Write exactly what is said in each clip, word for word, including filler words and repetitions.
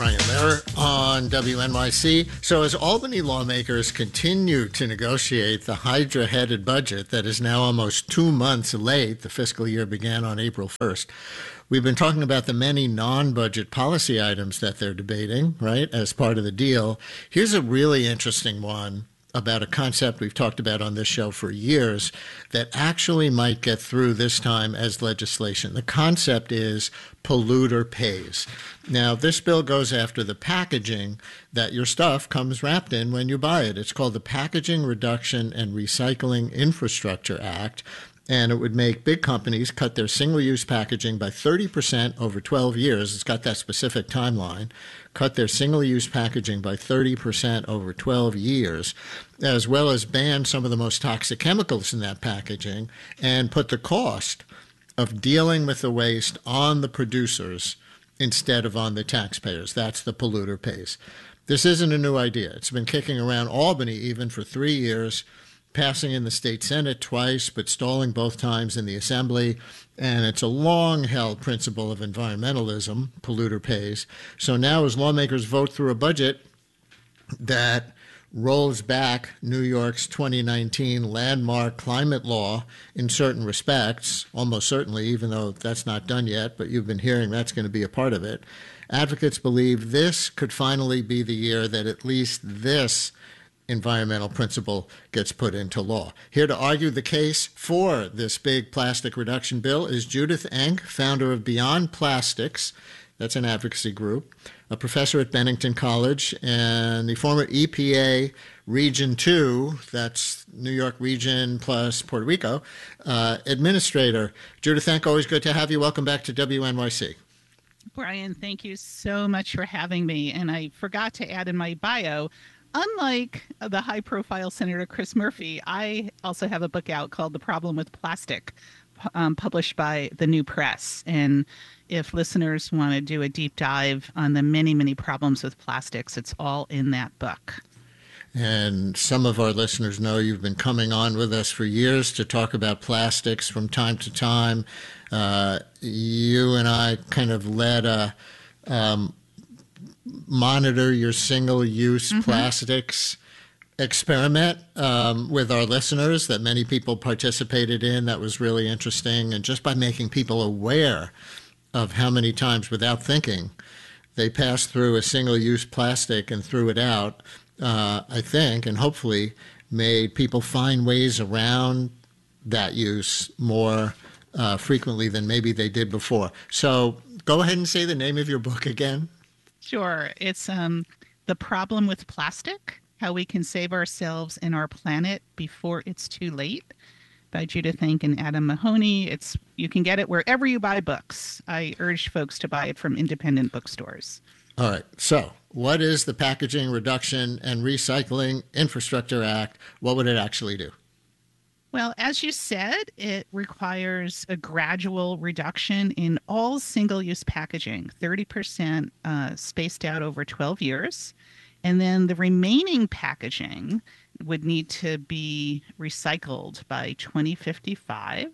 Brian Lehrer on W N Y C. So as Albany lawmakers continue to negotiate the Hydra-headed budget that is now almost two months late, the fiscal year began on April first, we've been talking about the many non-budget policy items that they're debating, right, as part of the deal. Here's a really interesting one about a concept we've talked about on this show for years that actually might get through this time as legislation. The concept is polluter pays. Now, this bill goes after the packaging that your stuff comes wrapped in when you buy it. It's called the Packaging Reduction and Recycling Infrastructure Act, and it would make big companies cut their single-use packaging by thirty percent over twelve years. It's got that specific timeline. Cut their single-use packaging by thirty percent over twelve years, as well as ban some of the most toxic chemicals in that packaging and put the cost of dealing with the waste on the producers instead of on the taxpayers. That's the polluter pays. This isn't a new idea. It's been kicking around Albany even for three years, passing in the state Senate twice, but stalling both times in the Assembly. And it's a long-held principle of environmentalism, polluter pays. So now as lawmakers vote through a budget that rolls back New York's twenty nineteen landmark climate law in certain respects, almost certainly, even though that's not done yet, but you've been hearing that's going to be a part of it, advocates believe this could finally be the year that at least this environmental principle gets put into law. Here to argue the case for this big plastic reduction bill is Judith Enck, founder of Beyond Plastics. That's an advocacy group, a professor at Bennington College, and the former E P A Region two, that's New York Region plus Puerto Rico, uh, administrator. Judith Enck, always good to have you. Welcome back to W N Y C. Brian, thank you so much for having me. And I forgot to add in my bio, unlike the high-profile Senator Chris Murphy, I also have a book out called The Problem with Plastic, um, published by The New Press. And if listeners want to do a deep dive on the many, many problems with plastics, it's all in that book. And some of our listeners know you've been coming on with us for years to talk about plastics from time to time. Uh, you and I kind of led a um, monitor your single-use mm-hmm. plastics experiment um, with our listeners that many people participated in. That was really interesting. And just by making people aware of how many times without thinking they passed through a single-use plastic and threw it out, uh, I think, and hopefully made people find ways around that use more uh, frequently than maybe they did before. So go ahead and say the name of your book again. Sure. It's um, The Problem with Plastic, How We Can Save Ourselves and Our Planet Before It's Too Late, by Judith Enck and Adam Mahoney. It's you can get it wherever you buy books. I urge folks to buy it from independent bookstores. All right. So what is the Packaging Reduction and Recycling Infrastructure Act? What would it actually do? Well, as you said, it requires a gradual reduction in all single-use packaging, thirty percent uh, spaced out over twelve years. And then the remaining packaging would need to be recycled by twenty fifty-five.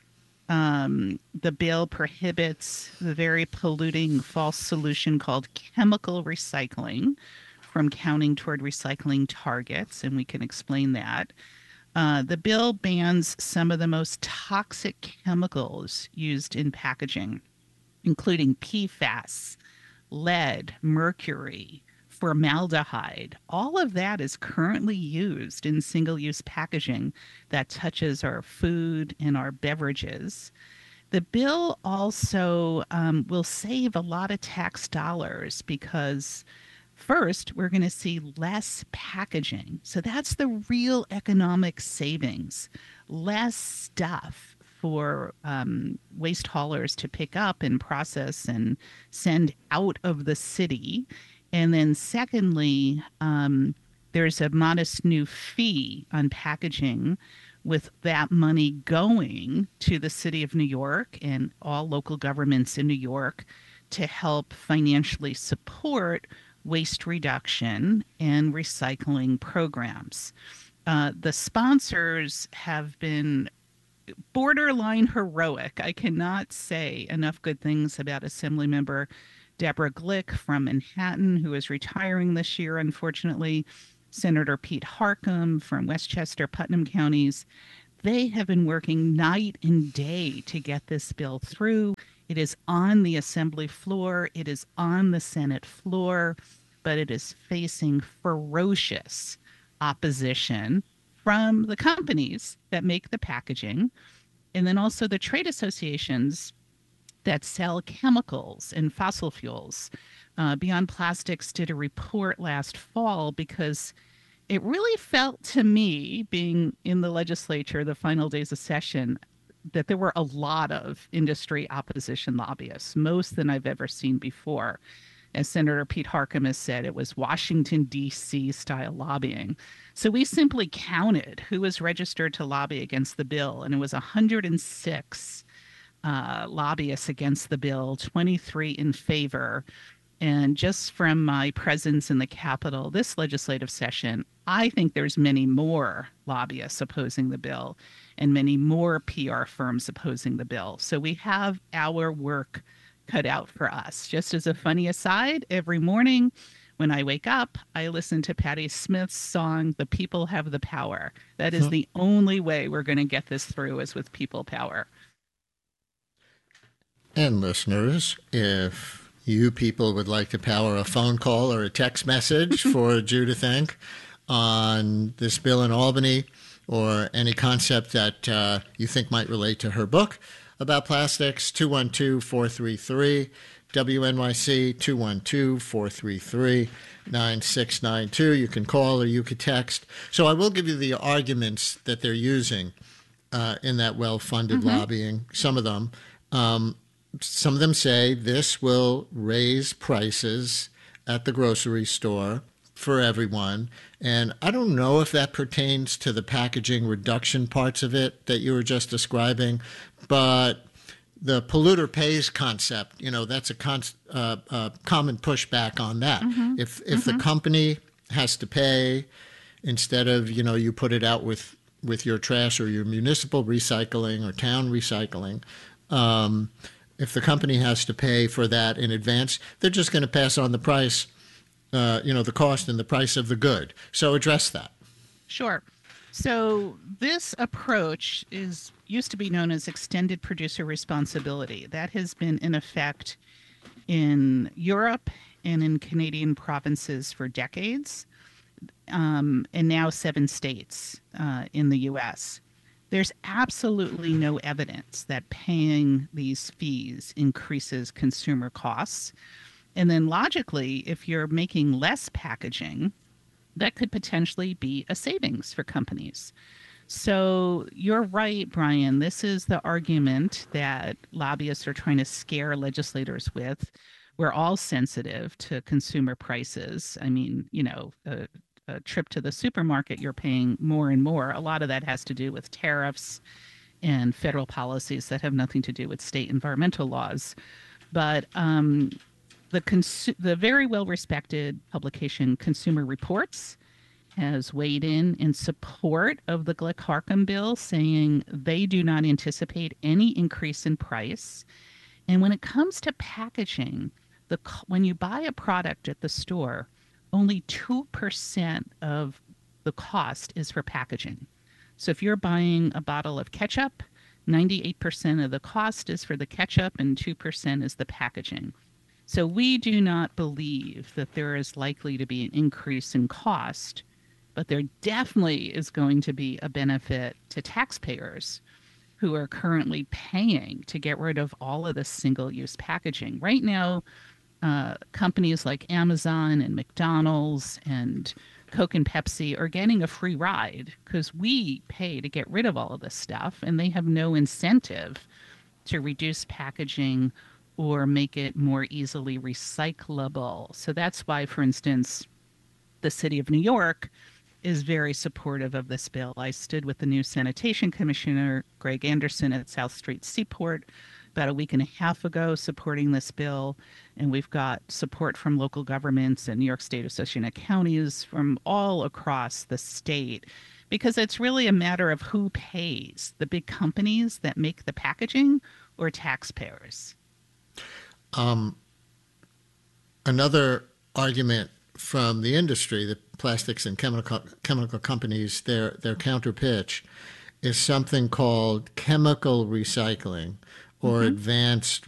Um, the bill prohibits the very polluting false solution called chemical recycling from counting toward recycling targets, and we can explain that. Uh, the bill bans some of the most toxic chemicals used in packaging, including P FAS, lead, mercury, formaldehyde. All of that is currently used in single-use packaging that touches our food and our beverages. The bill also um, will save a lot of tax dollars because first, we're going to see less packaging. So that's the real economic savings. Less stuff for um, waste haulers to pick up and process and send out of the city. And then secondly, um, there's a modest new fee on packaging, with that money going to the city of New York and all local governments in New York to help financially support waste reduction and recycling programs. Uh, the sponsors have been borderline heroic. I cannot say enough good things about Assemblymember Deborah Glick from Manhattan, who is retiring this year, unfortunately, Senator Pete Harckham from Westchester, Putnam counties. They have been working night and day to get this bill through. It is on the Assembly floor, it is on the Senate floor, but it is facing ferocious opposition from the companies that make the packaging, and then also the trade associations that sell chemicals and fossil fuels. Uh, Beyond Plastics did a report last fall because it really felt to me, being in the legislature, the final days of session, that there were a lot of industry opposition lobbyists, most than I've ever seen before. As Senator Pete Harckham has said, it was Washington, D C style lobbying. So we simply counted who was registered to lobby against the bill, and it was one hundred six uh, lobbyists against the bill, twenty-three in favor. And just from my presence in the Capitol this legislative session, I think there's many more lobbyists opposing the bill and many more P R firms opposing the bill. So we have our work cut out for us. Just as a funny aside, every morning when I wake up, I listen to Patti Smith's song, The People Have the Power. That is the only way we're going to get this through, is with people power. And listeners, if you people would like to power a phone call or a text message for Judah Enck on this bill in Albany, or any concept that uh, you think might relate to her book about plastics, two one two, four three three, W N Y C, two one two, four three three, nine six nine two. You can call or you could text. So I will give you the arguments that they're using uh, in that well-funded mm-hmm. lobbying, some of them. Um, some of them say this will raise prices at the grocery store for everyone. And I don't know if that pertains to the packaging reduction parts of it that you were just describing, but the polluter pays concept, you know, that's a con- uh, uh, common pushback on that. Mm-hmm. If if mm-hmm. the company has to pay, instead of, you know, you put it out with, with your trash or your municipal recycling or town recycling, um, if the company has to pay for that in advance, they're just going to pass on the price, uh, you know, the cost and the price of the good. So address that. Sure. So this approach is used to be known as extended producer responsibility. That has been in effect in Europe and in Canadian provinces for decades, um, and now seven states uh, in the U S. There's absolutely no evidence that paying these fees increases consumer costs. And then logically, if you're making less packaging, that could potentially be a savings for companies. So you're right, Brian. This is the argument that lobbyists are trying to scare legislators with. We're all sensitive to consumer prices. I mean, you know, a, a trip to the supermarket, you're paying more and more. A lot of that has to do with tariffs and federal policies that have nothing to do with state environmental laws. But um, the cons- the very well-respected publication Consumer Reports has weighed in in support of the Glick-Harckham bill, saying they do not anticipate any increase in price. And when it comes to packaging, the when you buy a product at the store, only two percent of the cost is for packaging. So if you're buying a bottle of ketchup, ninety-eight percent of the cost is for the ketchup and two percent is the packaging. So we do not believe that there is likely to be an increase in cost, but there definitely is going to be a benefit to taxpayers who are currently paying to get rid of all of the single-use packaging. Right now, uh, companies like Amazon and McDonald's and Coke and Pepsi are getting a free ride because we pay to get rid of all of this stuff, and they have no incentive to reduce packaging or make it more easily recyclable. So that's why, for instance, the city of New York is very supportive of this bill. I stood with the new sanitation commissioner, Greg Anderson, at South Street Seaport about a week and a half ago supporting this bill. And we've got support from local governments and New York State Association of Counties from all across the state, because it's really a matter of who pays, the big companies that make the packaging or taxpayers. Um, another argument from the industry, the plastics and chemical chemical companies, their their counter pitch is something called chemical recycling or mm-hmm. advanced